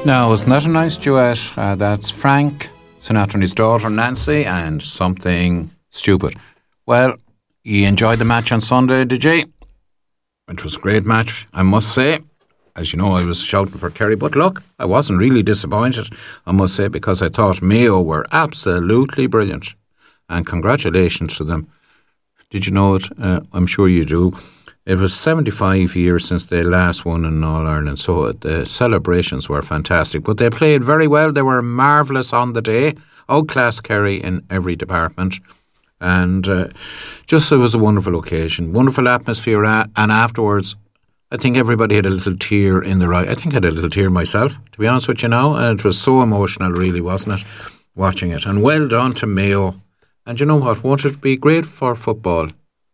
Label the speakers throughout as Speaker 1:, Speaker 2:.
Speaker 1: Now, isn't that a nice duet? That's Frank Sinatra and his daughter Nancy and Something Stupid. Well, you enjoyed the match on Sunday, did you? It was a great match, I must say. As you know, I was shouting for Kerry, but look, I wasn't really disappointed, I must say, because I thought Mayo were absolutely brilliant. And congratulations to them. Did you know it? I'm sure you do. It was 75 years since they last won in All-Ireland, so the celebrations were fantastic. But they played very well. They were marvellous on the day. Outclassed Kerry in every department. And just it was a wonderful occasion. Wonderful atmosphere. And afterwards, I think everybody had a little tear in their eye. I think I had a little tear myself, to be honest with you now. And it was so emotional, really, wasn't it, watching it. And well done to Mayo. And you know what? Won't it be great for football?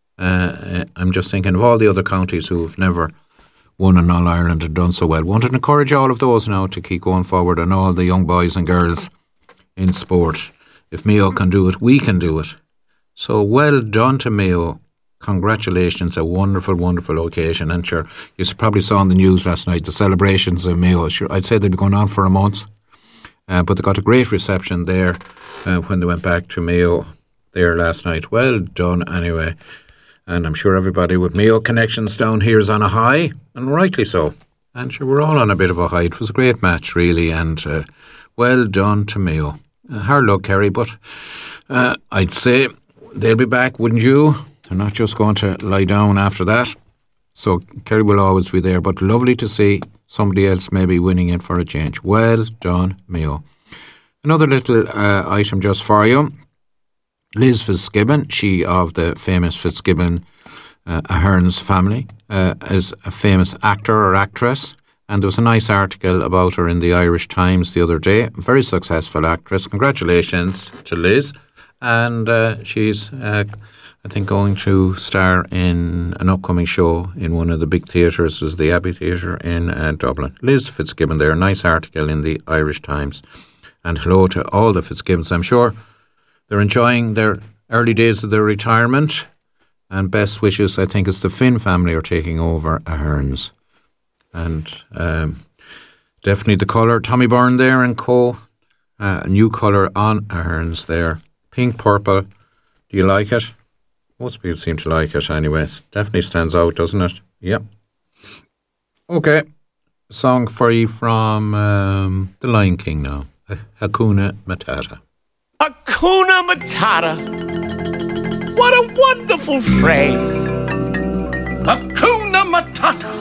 Speaker 1: I'm just thinking of all the other counties who've never won in All-Ireland and done so well. Won't it encourage all of those now to keep going forward, and all the young boys and girls in sport? If Mayo can do it, we can do it. So well done to Mayo. Congratulations, a wonderful, wonderful occasion. And sure, you probably saw on the news last night the celebrations of Mayo. Sure, I'd say they'd be going on for a month. But they got a great reception there when they went back to Mayo there last night. Well done anyway. And I'm sure everybody with Mayo connections down here is on a high, and rightly so. And sure, we're all on a bit of a high. It was a great match, really, and well done to Mayo. Hard luck, Kerry, but I'd say they'll be back, wouldn't you? They're not just going to lie down after that. So Kerry will always be there, but lovely to see somebody else maybe winning it for a change. Well done, Mayo. Another little item just for you. Liz Fitzgibbon, she of the famous Fitzgibbon Ahern's family, is a famous actor or actress, and there was a nice article about her in the Irish Times the other day. A very successful actress. Congratulations to Liz. And she's, I think, going to star in an upcoming show in one of the big theatres, is the Abbey Theatre in Dublin. Liz Fitzgibbon there, nice article in the Irish Times. And hello to all the Fitzgibbons, I'm sure. They're enjoying their early days of their retirement, and best wishes, I think, it's the Finn family are taking over Ahern's. And definitely the colour, Tommy Byrne there and co, new colour on Ahern's there. Pink, purple, do you like it? Most people seem to like it anyways. Definitely stands out, doesn't it? Yep. Okay, a song for you from The Lion King now. Hakuna Matata.
Speaker 2: Hakuna Matata. What a wonderful phrase.
Speaker 3: Hakuna Matata.